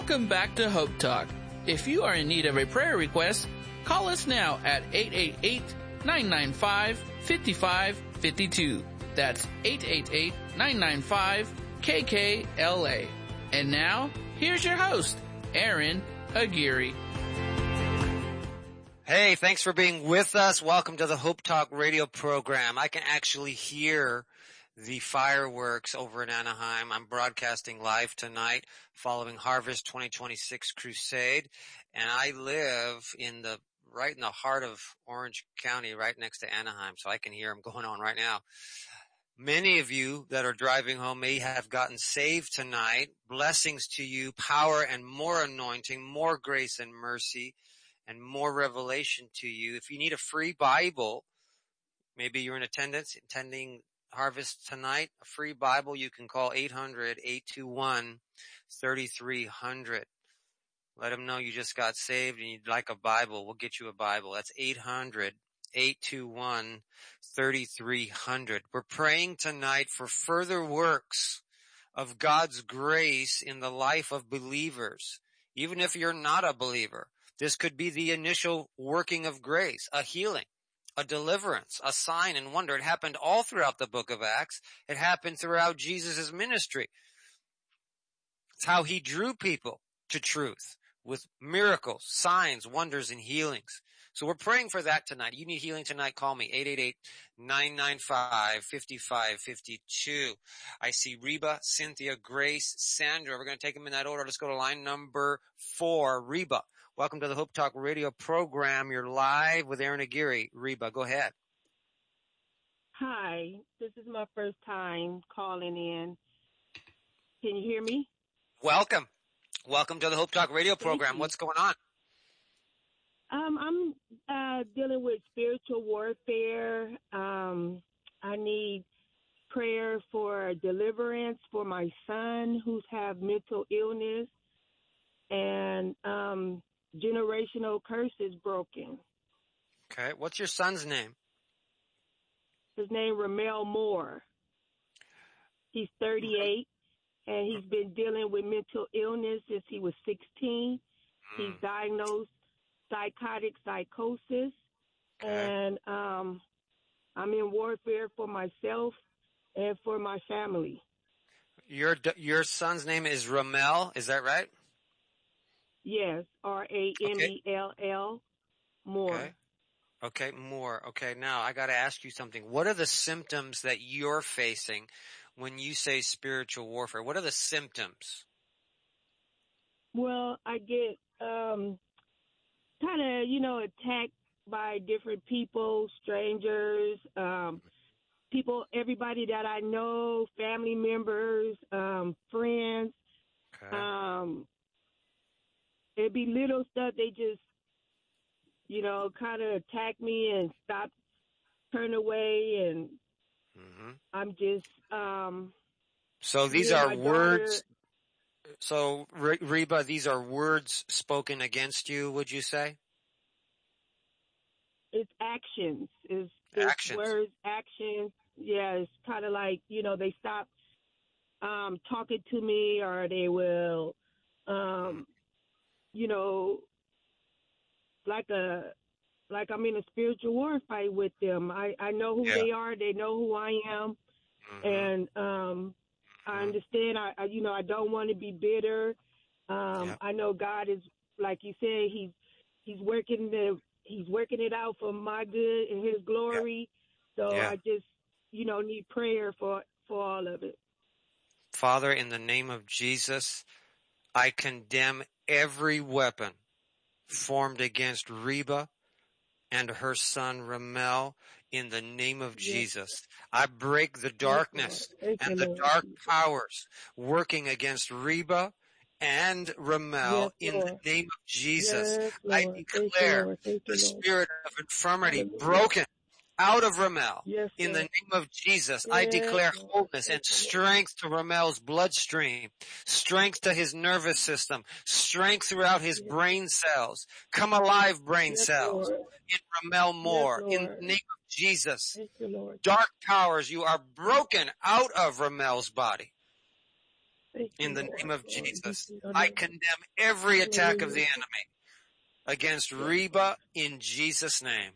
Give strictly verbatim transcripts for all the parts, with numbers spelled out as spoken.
Welcome back to Hope Talk. If you are in need of a prayer request, call us now at eight eight eight, nine nine five, five five five two. That's eight eight eight, nine nine five, K K L A. And now, here's your host, Aaron Aguirre. Hey, thanks for being with us. Welcome to the Hope Talk radio program. I can actually hear the fireworks over in Anaheim. I'm broadcasting live tonight following Harvest twenty twenty-six Crusade, and I live in the right in the heart of Orange County, right next to Anaheim, so I can hear them going on right now. Many of you that are driving home may have gotten saved tonight. Blessings to you, power and more anointing, more grace and mercy, and more revelation to you. If you need a free Bible, maybe you're in attendance, attending Harvest tonight, a free Bible, you can call eight hundred, eight two one, three three zero zero. Let them know you just got saved and you'd like a Bible. We'll get you a Bible. That's eight hundred, eight two one, three three zero zero. We're praying tonight for further works of God's grace in the life of believers. Even if you're not a believer, this could be the initial working of grace, a healing, a deliverance, a sign and wonder. It happened all throughout the book of Acts. It happened throughout Jesus' ministry. It's how he drew people to truth with miracles, signs, wonders, and healings. So we're praying for that tonight. You need healing tonight, call me, eight eight eight, nine nine five, five five five two. I see Reba, Cynthia, Grace, Sandra. We're going to take them in that order. Let's go to line number four. Reba, welcome to the Hope Talk radio program. You're live with Aaron Aguirre. Reba, go ahead. Hi, this is my first time calling in. Can you hear me? Welcome. Welcome to the Hope Talk radio program. Thank you. What's going on? Um, I'm uh, dealing with spiritual warfare. Um, I need prayer for deliverance for my son who's have mental illness and um, generational curses broken. Okay. What's your son's name? His name Ramel Moore. He's thirty-eight, and he's been dealing with mental illness since he was sixteen. Mm. He's diagnosed psychotic psychosis, okay. and um, I'm in warfare for myself and for my family. Your your son's name is Ramel, is that right? Yes, R A M E L L, Moore. Okay. Okay, Moore. Okay, now I got to ask you something. What are the symptoms that you're facing when you say spiritual warfare? What are the symptoms? Well, I get um, kind of, you know, attacked by different people, strangers, um, people, everybody that I know, family members, um, friends. Okay. Um, it'd be little stuff. They just, you know, kind of attack me and stop, turn away, and mm-hmm. I'm just. Um, so these are words. Daughter, so Reba, these are words spoken against you. Would you say? It's actions. It's, it's actions. Words, actions. Yeah, it's kind of like, you know, they stop um, talking to me, or they will, um, you know. Like a, like I'm in a spiritual war fight with them. I, I know who yeah. they are. They know who I am, mm-hmm. and um, mm-hmm. I understand. I, I, you know, I don't want to be bitter. Um, yeah. I know God is, like you said, he's he's working the he's working it out for my good and His glory. Yeah. So yeah. I just, you know, need prayer for for all of it. Father, in the name of Jesus, I condemn every weapon formed against Reba and her son Ramel in the name of yes. Jesus. I break the darkness yes, and the Lord. dark powers working against Reba and Ramel yes, in Lord. the name of Jesus. Yes, I declare you, the spirit of infirmity Hallelujah. broken out of Ramel. Yes, in the name of Jesus, yes, I declare wholeness and strength to Ramel's bloodstream, strength to his nervous system, strength throughout his yes. brain cells. Come alive, brain yes, cells. Lord. In Ramel Moore, yes, in the name of Jesus. You, dark powers, you are broken out of Ramel's body. Thank In you, the Lord. name of Glory be Jesus, to your I name. condemn every attack of the Hallelujah. enemy against Yes, Reba in Jesus' name.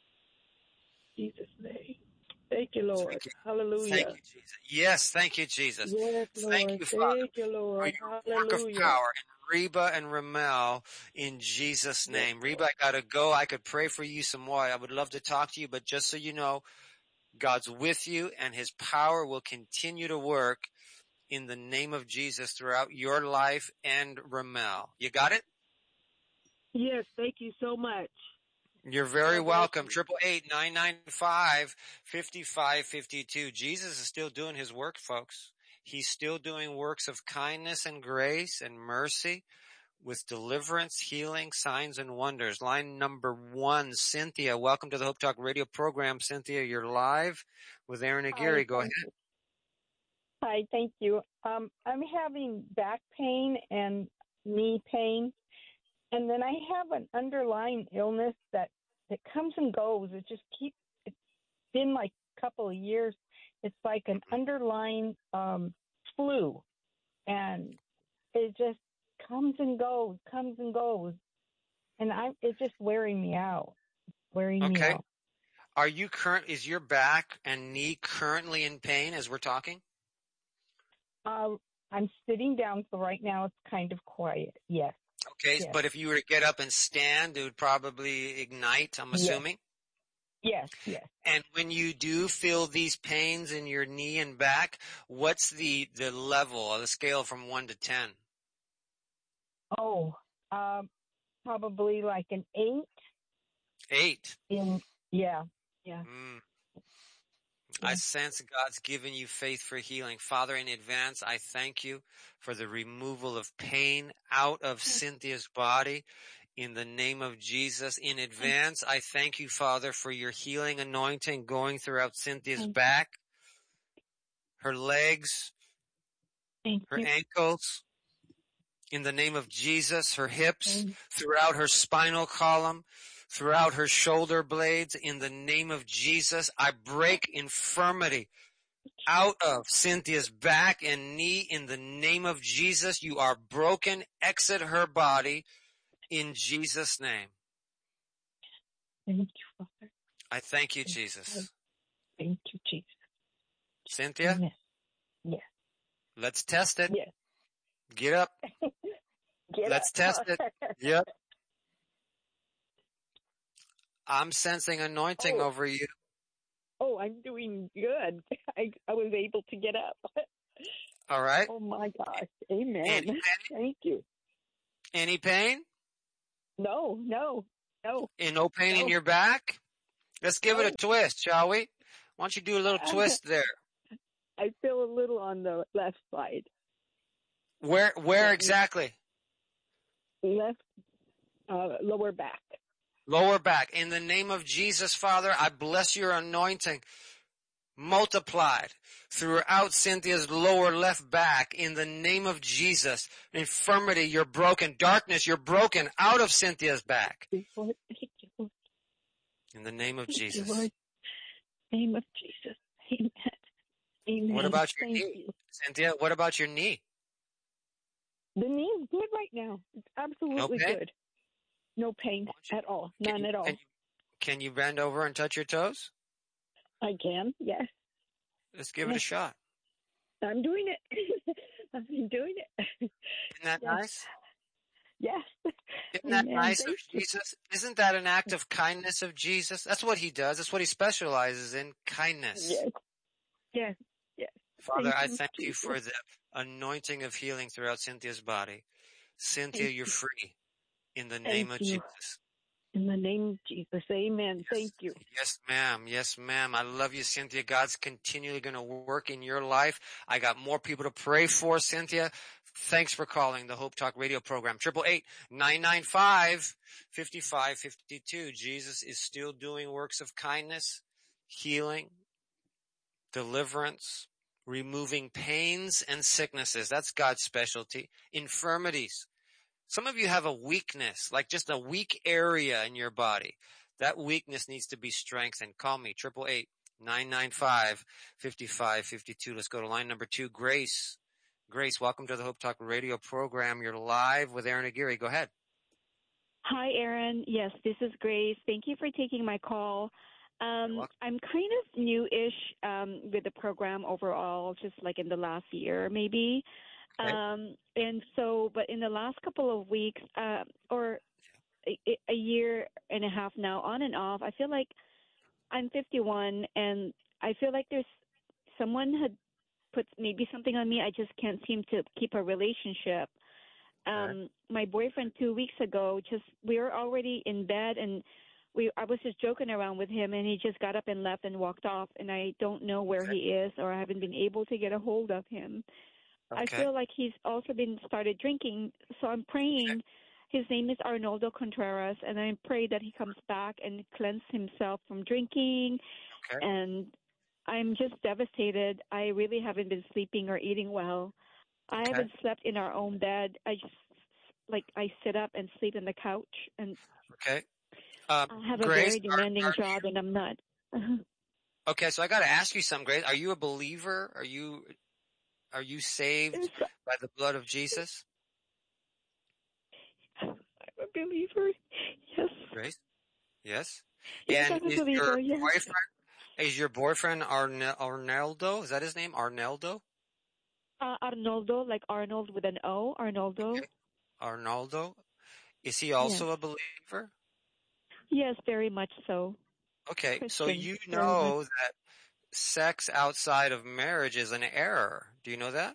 Jesus' name. Thank you, Lord. Thank you. Thank Hallelujah. you, Jesus. Yes, thank you, Jesus. Yes, Thank Lord. you, Father, Thank you, for Lord. your work of Hallelujah. power in Reba and Ramel in Jesus' Yes, name. Reba, Lord. I gotta go. I could pray for you some more. I would love to talk to you, but just so you know, God's with you and his power will continue to work in the name of Jesus throughout your life and Ramel. You got it? Yes, thank you so much. You're very God bless welcome. you. Triple eight nine nine five fifty five fifty two. Jesus is still doing his work, folks. He's still doing works of kindness and grace and mercy with deliverance, healing, signs, and wonders. Line number one, Cynthia. Welcome to the Hope Talk radio program. Cynthia, you're live with Aaron Hi, Aguirre. Go ahead. thank you. Hi, thank you. Um, I'm having back pain and knee pain, and then I have an underlying illness that that comes and goes. It just keeps. It's been like a couple of years. It's like an underlying um, flu, and it just comes and goes, comes and goes, and I it's just wearing me out, wearing me Okay. out. Are you current, is your back and knee currently in pain as we're talking? Uh, I'm sitting down, so right now it's kind of quiet. Yes, Okay, yes, but if you were to get up and stand, it would probably ignite, I'm yes, assuming. yes, yes. And when you do feel these pains in your knee and back, what's the, the level or the scale from one to ten? Oh, um, probably like an eight. Eight. In yeah, yeah. Mm. Yeah. I sense God's given you faith for healing. Father, in advance, I thank you for the removal of pain out of Cynthia's body. In the name of Jesus, in advance, I thank you, Father, for your healing anointing going throughout Cynthia's Thank, back, her legs, thank her you. ankles. In the name of Jesus, her hips, Thank, throughout her spinal column, throughout her shoulder blades. In the name of Jesus, I break infirmity out of Cynthia's back and knee. In the name of Jesus, you are broken. Exit her body in Jesus' name. thank you, Father. I thank you, Thank, Jesus. thank you, Jesus. Cynthia, Amen. Yes, let's test it. yes. Get up. Get Let's up. test it. Yep. I'm sensing anointing oh, over you. oh, I'm doing good. I I was able to get up. All right. Oh my gosh. Amen. Any pain? Thank you. Any pain? No, no, no, And no pain in no, your back? Let's give it a no. twist, shall we? Why don't you do a little twist there? I feel a little on the left side. Where, where exactly? Left uh, lower back. Lower back. In the name of Jesus, Father, I bless your anointing multiplied throughout Cynthia's lower left back. In the name of Jesus, infirmity, you're broken. Darkness, you're broken out of Cynthia's back. Thank you, Lord. Thank you, Lord. In the name of Thank you, Jesus. Lord. Name of Jesus. Amen. Amen. What about your Thank knee? you. Cynthia, what about your knee? The knee is good right now. It's absolutely No pain? good. No pain you- at all. Can None you, at all. can you, can you bend over and touch your toes? I can. Yes. Let's give it a Yes. shot. I'm doing it. I'm doing it. Isn't that Yes. nice? Yes. Isn't that Amen. nice of Thank you. Jesus? Isn't that an act of kindness of Jesus? That's what he does. That's what he specializes in, kindness. Yes. Yes. Yes. Father, Thank I you, thank you Jesus. for the anointing of healing throughout Cynthia's body. Cynthia, Thank you're you. free in the Thank name of you. Jesus. In the name of Jesus. Amen. Yes. Thank you. Yes, ma'am. Yes, ma'am. I love you, Cynthia. God's continually going to work in your life. I got more people to pray for, Cynthia. Thanks for calling the Hope Talk radio program. Triple eight nine nine five fifty five fifty two. Jesus is still doing works of kindness, healing, deliverance, removing pains and sicknesses. That's God's specialty. Infirmities. Some of you have a weakness, like just a weak area in your body. That weakness needs to be strengthened. Call me, triple eight nine nine five fifty five fifty two. Let's go to line number two. Grace, Grace, welcome to the Hope Talk radio program. You're live with Aaron Aguirre. Go ahead. Hi, Aaron. Yes, this is Grace. Thank you for taking my call. Um, I'm kind of new-ish um, with the program overall, just like in the last year, maybe. Okay. Um, and so, but in the last couple of weeks, uh, or a, a year and a half now, on and off, I feel like I'm fifty-one, and I feel like there's someone had put maybe something on me. I just can't seem to keep a relationship. Um, Okay. My boyfriend two weeks ago, just we were already in bed, and we I was just joking around with him, and he just got up and left and walked off, and I don't know where Okay. he is, or I haven't been able to get a hold of him. I Okay. feel like he's also been started drinking, so I'm praying. His name is Arnoldo Contreras, and I pray that he comes back and cleanse himself from drinking. Okay. And I'm just devastated. I really haven't been sleeping or eating well. I Okay. haven't slept in our own bed. I just like I sit up and sleep on the couch, and Okay. Um, I have a Grace, very demanding are, are job, and I'm not. okay, so I got to ask you something, Grace. Are you a believer? Are you are you saved by the blood of Jesus? I'm a believer. Yes. Grace? Yes. Yes, And I'm a is your believer. Yes. boyfriend is your boyfriend Arne, Arnaldo? Is that his name? Arnaldo? Uh, Arnoldo, like Arnold with an O. Arnoldo. Okay. Arnaldo? Is he Yes. also a believer? Yes, very much so. Okay, so Christian. you Very much. know that sex outside of marriage is an error. Do you know that?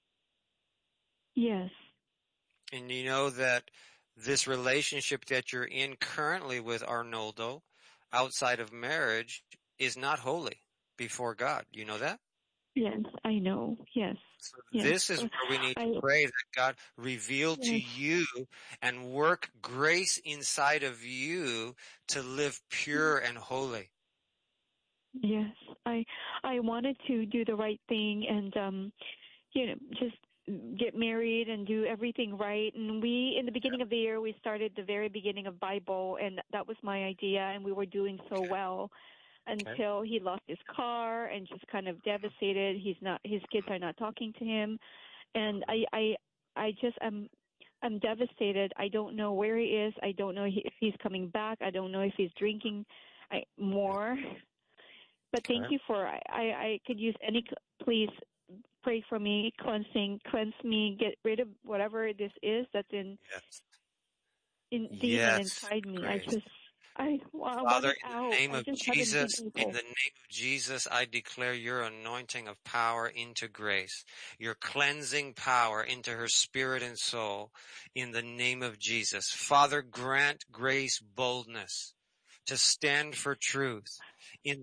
Yes. And you know that this relationship that you're in currently with Arnoldo outside of marriage is not holy before God. You know that? Yes, I know. Yes. So Yes. this is where we need to I, pray that God reveal to yes. you and work grace inside of you to live pure and holy. Yes. I I wanted to do the right thing and um you know, just get married and do everything right. And we, in the beginning of the year, we started the very beginning of Bible, and that was my idea, and we were doing so well until he lost his car and just kind of devastated. He's not, his kids are not talking to him, and I, I, I just am, I'm devastated. I don't know where he is. I don't know if he's coming back. I don't know if he's drinking I, more. But thank Okay. you for, I, I, I could use any, please pray for me, cleansing, cleanse me, get rid of whatever this is that's in, Yes. in demon Yes, inside me. Grace. I just, I, I want Father, it in out. the name I of just haven't Jesus, been in able. the name of Jesus, I declare your anointing of power into Grace, your cleansing power into her spirit and soul, in the name of Jesus. Father, grant Grace boldness to stand for truth in